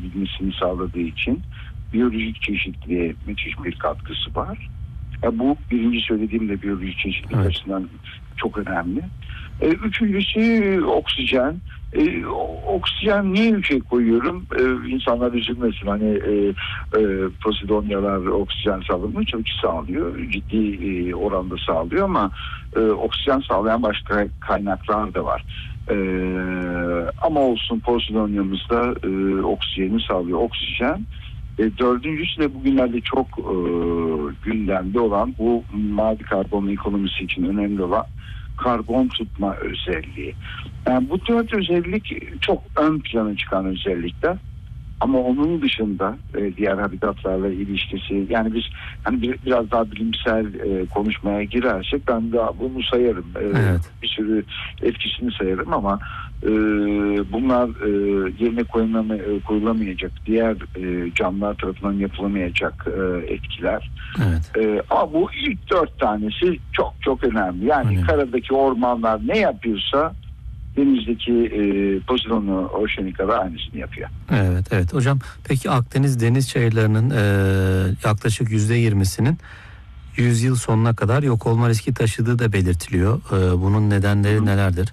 sürdürülebilmesini sağladığı için biyolojik çeşitliliğe müthiş bir katkısı var. Bu birinci söylediğim de biyolojik çeşitlilik açısından çok önemli. Üçüncüsü oksijen. Oksijen niye üçe koyuyorum? İnsanlar üzülmesin. Hani Posidonyalar oksijen salımını çok sağlıyor. Ciddi oranda sağlıyor ama oksijen sağlayan başka kaynaklar da var. Ama olsun Posidonya'mız da oksijeni sağlıyor. Oksijen. Dördüncüsü de bugünlerde çok gündemde olan bu mavi karbon ekonomisi için önemli olan karbon tutma özelliği. Yani bu dört özellik çok ön plana çıkan özellikler. Ama onun dışında diğer habitatlarla ilişkisi, yani biz hani biraz daha bilimsel konuşmaya girersek ben daha bunu sayarım. Evet. Bir sürü etkisini sayarım ama bunlar yerine koyulamayacak, diğer canlılar tarafından yapılamayacak etkiler. Evet. Ama bu ilk 4 tanesi çok çok önemli. Yani karadaki ormanlar ne yapıyorsa denizdeki Posidonia oceanica da aynısını yapıyor. Evet hocam. Peki Akdeniz deniz çayırlarının yaklaşık %20'sinin 100 yıl sonuna kadar yok olma riski taşıdığı da belirtiliyor. Bunun nedenleri nelerdir?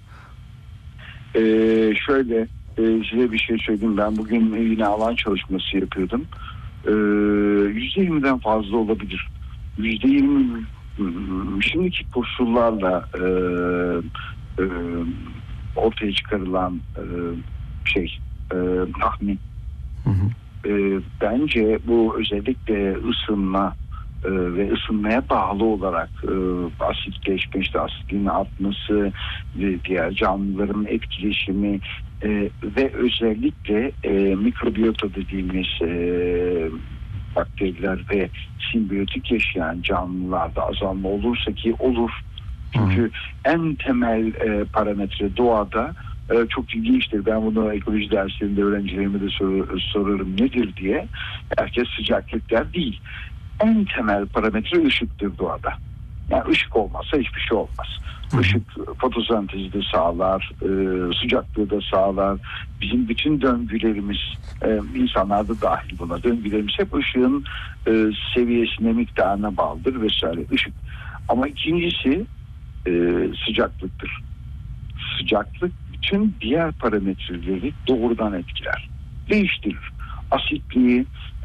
Şöyle size bir şey söyleyeyim. Ben bugün yine alan çalışması yapıyordum. %20'den fazla olabilir. %20 şimdiki koşullarla ortaya çıkarılan tahmin. Bence bu özellikle ısınma ve ısınmaya bağlı olarak asitleşme, işte asitliğin artması, diğer canlıların etkileşimi ve özellikle mikrobiyota dediğimiz bakteriler ve simbiyotik yaşayan canlılarda azalma olursa ki olur. Çünkü en temel parametre doğada çok ilginçtir. Ben bunu ekoloji derslerinde öğrencilerime de sorarım nedir diye. Herkes sıcaklık der, değil. En temel parametre ışıktır doğada. Yani ışık olmazsa hiçbir şey olmaz. Işık fotosentezi de sağlar, sıcaklığı da sağlar. Bizim bütün döngülerimiz, insanlar da dahil buna, döngülerimiz hep ışığın seviyesine, miktarına bağlıdır vesaire. Işık. Ama ikincisi sıcaklıktır. Sıcaklık bütün diğer parametreleri doğrudan etkiler. Değiştirir. Asitliği,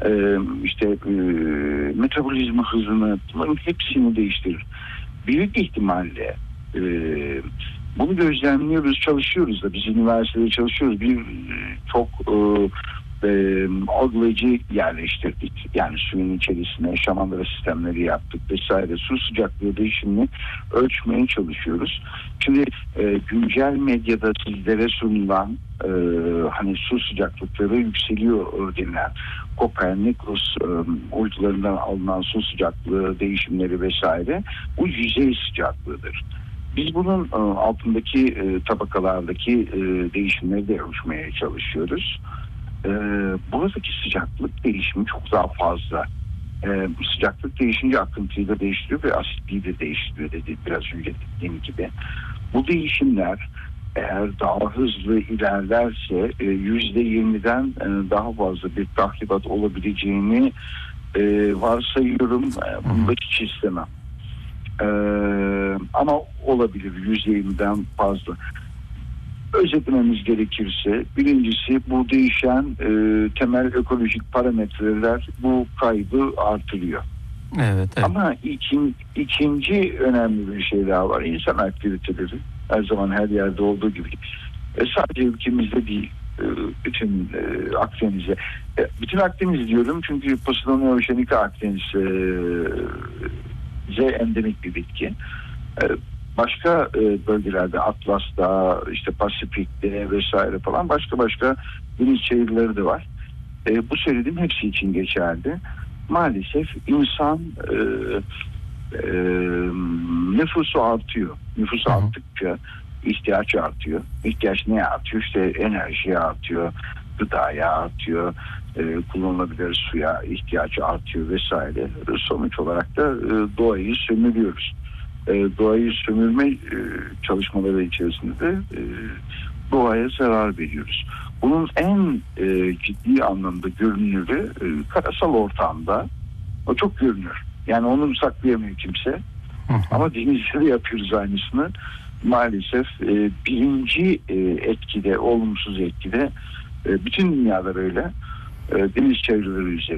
metabolizma hızını, bunların hepsini değiştirir. Büyük ihtimalle bunu gözlemliyoruz, çalışıyoruz da, biz üniversitede çalışıyoruz. Çok algılayıcı yerleştirdik. Yani suyun içerisine şamandıra sistemleri yaptık vesaire. Su sıcaklığı değişimini ölçmeye çalışıyoruz. Şimdi güncel medyada sizlere sunulan hani su sıcaklıkları yükseliyor denilen Kopernikus uydularından alınan su sıcaklığı değişimleri vesaire, bu yüzey sıcaklığıdır. Biz bunun altındaki tabakalardaki değişimleri de ölçmeye çalışıyoruz. Buradaki sıcaklık değişimi çok daha fazla. Sıcaklık değişince akıntıyı da değiştiriyor ve asitliği de değiştiriyor dedi biraz önce dediğim gibi. Bu değişimler eğer daha hızlı ilerlerse %20'den daha fazla bir tahribat olabileceğini varsayıyorum. Bunu da hiç istemem. Ama olabilir %20'den fazla. Özetlememiz gerekirse, birincisi bu değişen temel ekolojik parametreler bu kaybı artırıyor. Evet. Ama ikinci önemli bir şey daha var. İnsan aktiviteleri her zaman her yerde olduğu gibi. Sadece ülkemizde değil, bütün Akdeniz'e. Bütün Akdeniz diyorum çünkü Posidonia oceanica Akdeniz'e endemik bir bitki. Başka bölgelerde, Atlas'ta, işte Pasifik'te vesaire falan başka deniz çayırları da var. Bu söylediğim hepsi için geçerli. Maalesef insan nüfusu artıyor. Nüfus arttıkça ihtiyaç artıyor. İhtiyaç neye artıyor? İşte enerjiye artıyor, gıdaya artıyor, kullanılabilir suya ihtiyaç artıyor vesaire. Sonuç olarak da doğayı sömürüyoruz. Doğayı sömürme çalışmaları içerisinde de doğaya zarar veriyoruz. Bunun en ciddi anlamda görünürü karasal ortamda. O çok görünür. Yani onu saklayamıyor kimse. Ama denizde de yapıyoruz aynısını. Maalesef birinci etkide, olumsuz etkide bütün dünyada böyle deniz çevreleri üzerinde.